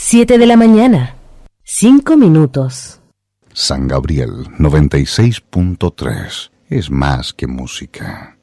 7 de la mañana, 5 minutos. San Gabriel 96.3 es más que música.